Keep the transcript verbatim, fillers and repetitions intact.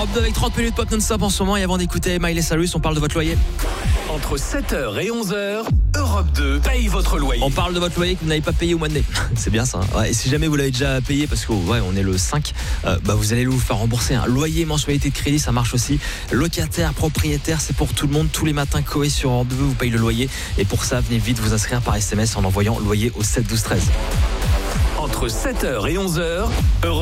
Europe deux avec trente minutes pop non-stop en ce moment. Et avant d'écouter Miley Cyrus, on parle de votre loyer. Entre sept heures et onze heures, Europe deux paye votre loyer. On parle de votre loyer que vous n'avez pas payé au mois de mai. C'est bien ça. Hein. Ouais, et si jamais vous l'avez déjà payé, parce que ouais, on est le cinq, euh, bah vous allez vous faire rembourser. Hein. Loyer, mensualité de crédit, ça marche aussi. Locataire, propriétaire, c'est pour tout le monde. Tous les matins, Coé sur Europe deux vous paye le loyer. Et pour ça, venez vite vous inscrire par S M S en envoyant loyer au sept douze treize. Entre sept heures et onze heures, Europe